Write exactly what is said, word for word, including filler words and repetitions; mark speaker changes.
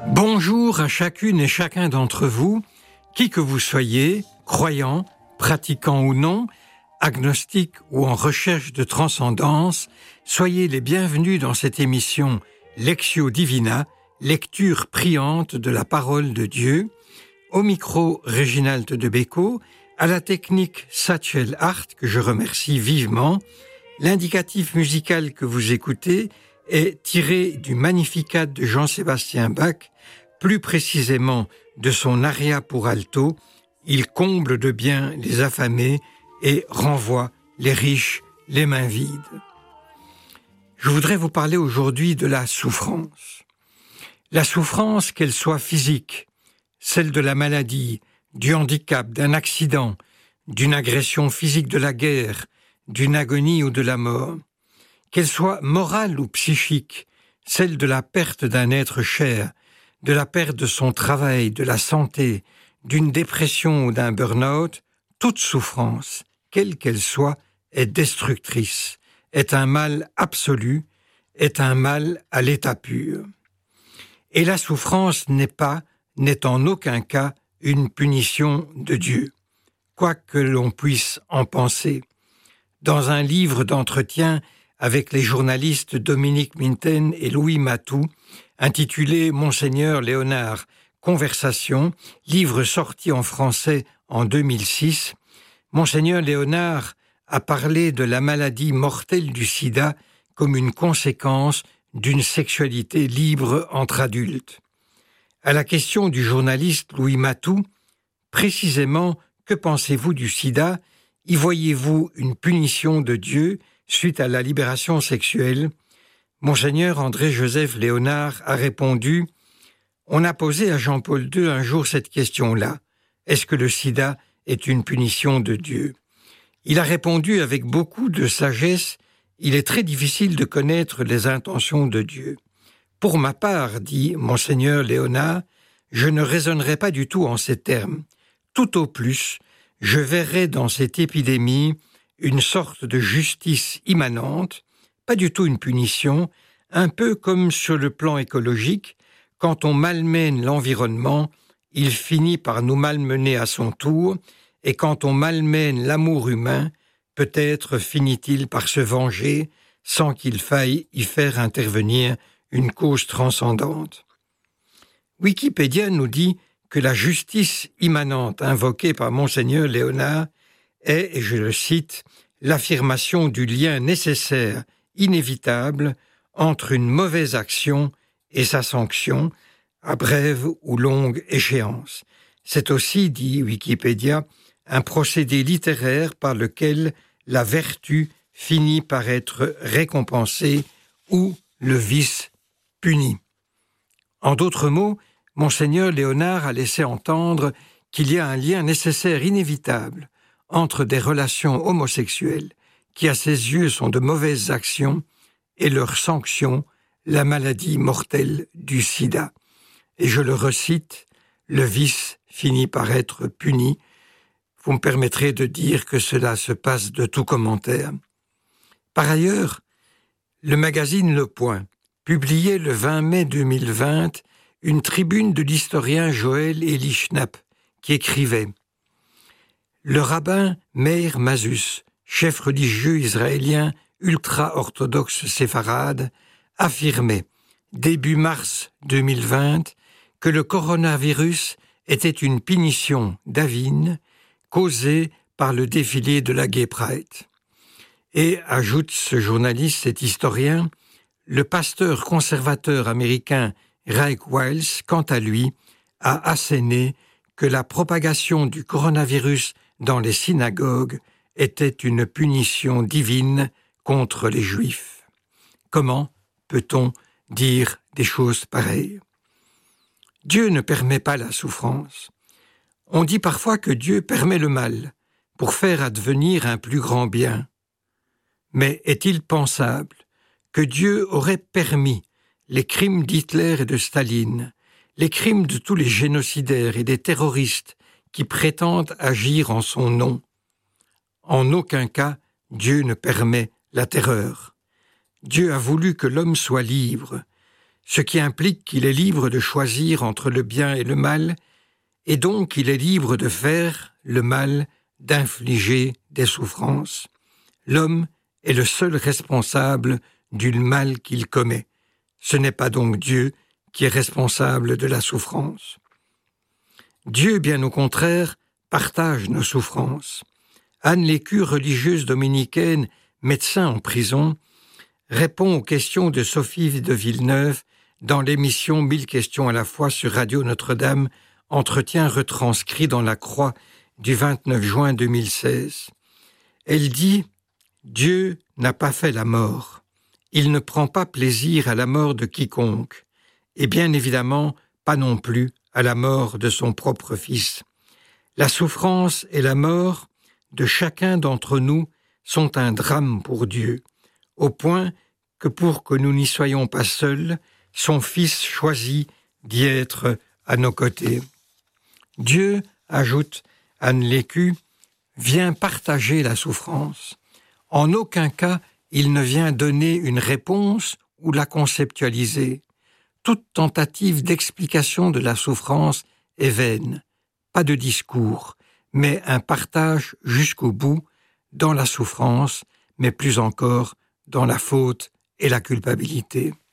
Speaker 1: Bonjour à chacune et chacun d'entre vous, qui que vous soyez, croyant, pratiquant ou non, agnostique ou en recherche de transcendance, soyez les bienvenus dans cette émission Lectio Divina, lecture priante de la parole de Dieu. Au micro, Réginald de Bécaud, à la technique Satchel Hart, que je remercie vivement. L'indicatif musical que vous écoutez est tiré du Magnificat de Jean-Sébastien Bach, plus précisément de son aria pour alto. Il comble de bien les affamés et renvoie les riches les mains vides. Je voudrais vous parler aujourd'hui de la souffrance. La souffrance, qu'elle soit physique, celle de la maladie, du handicap, d'un accident, d'une agression physique de la guerre, d'une agonie ou de la mort, qu'elle soit morale ou psychique, celle de la perte d'un être cher, de la perte de son travail, de la santé, d'une dépression ou d'un burn-out, toute souffrance, quelle qu'elle soit, est destructrice, est un mal absolu, est un mal à l'état pur. Et la souffrance n'est pas, n'est en aucun cas, une punition de Dieu, quoi que l'on puisse en penser. Dans un livre d'entretien avec les journalistes Dominique Minten et Louis Matou, intitulé Monseigneur Léonard, Conversation, livre sorti en français en deux mille six, Monseigneur Léonard a parlé de la maladie mortelle du sida comme une conséquence d'une sexualité libre entre adultes. À la question du journaliste Louis Matou, précisément, que pensez-vous du sida ? Y voyez-vous une punition de Dieu suite à la libération sexuelle ? Monseigneur André-Joseph Léonard a répondu « On a posé à Jean-Paul deux un jour cette question-là. Est-ce que le sida est une punition de Dieu ?» Il a répondu avec beaucoup de sagesse « Il est très difficile de connaître les intentions de Dieu. » Pour ma part, dit Monseigneur Léonard, je ne raisonnerai pas du tout en ces termes. Tout au plus, je verrai dans cette épidémie une sorte de justice immanente, pas du tout une punition, un peu comme sur le plan écologique, quand on malmène l'environnement, il finit par nous malmener à son tour, et quand on malmène l'amour humain, peut-être finit-il par se venger sans qu'il faille y faire intervenir une cause transcendante. Wikipédia nous dit que la justice immanente invoquée par Monseigneur Léonard est, et je le cite, l'affirmation du lien nécessaire, inévitable, entre une mauvaise action et sa sanction, à brève ou longue échéance. C'est aussi, dit Wikipédia, un procédé littéraire par lequel la vertu finit par être récompensée ou le vice puni. En d'autres mots, Monseigneur Léonard a laissé entendre qu'il y a un lien nécessaire inévitable entre des relations homosexuelles qui, à ses yeux, sont de mauvaises actions et leur sanction, la maladie mortelle du sida. Et je le recite, le vice finit par être puni. Vous me permettrez de dire que cela se passe de tout commentaire. Par ailleurs, le magazine Le Point publiait le vingt mai deux mille vingt une tribune de l'historien Joël Eli Schnapp qui écrivait « Le rabbin Meir Mazus, chef religieux israélien ultra-orthodoxe séfarade, affirmait, début mars deux mille vingt, que le coronavirus était une punition divine causée par le défilé de la Gay Pride. » Et, ajoute ce journaliste, cet historien, le pasteur conservateur américain Ray Wiles, quant à lui, a asséné que la propagation du coronavirus dans les synagogues était une punition divine contre les Juifs. Comment peut-on dire des choses pareilles ? Dieu ne permet pas la souffrance. On dit parfois que Dieu permet le mal pour faire advenir un plus grand bien. Mais est-il pensable que Dieu aurait permis les crimes d'Hitler et de Staline, les crimes de tous les génocidaires et des terroristes qui prétendent agir en son nom? En aucun cas, Dieu ne permet la terreur. Dieu a voulu que l'homme soit libre. ce qui implique qu'il est libre de choisir entre le bien et le mal, et donc il est libre de faire le mal, d'infliger des souffrances. L'homme est le seul responsable du mal qu'il commet. Ce n'est pas donc Dieu qui est responsable de la souffrance. Dieu, bien au contraire, partage nos souffrances. Anne Lécu, religieuse dominicaine, médecin en prison, répond aux questions de Sophie de Villeneuve dans l'émission Mille questions à la fois sur Radio Notre-Dame, entretien retranscrit dans la Croix du vingt-neuf juin deux mille seize. Elle dit « Dieu n'a pas fait la mort. Il ne prend pas plaisir à la mort de quiconque, et bien évidemment pas non plus à la mort de son propre Fils. La souffrance et la mort de chacun d'entre nous sont un drame pour Dieu, au point que pour que nous n'y soyons pas seuls, son Fils choisit d'y être à nos côtés. Dieu, ajoute Anne Lécu, vient partager la souffrance. En aucun cas, il ne vient donner une réponse ou la conceptualiser. Toute tentative d'explication de la souffrance est vaine. Pas de discours, mais un partage jusqu'au bout dans la souffrance, mais plus encore dans la faute et la culpabilité.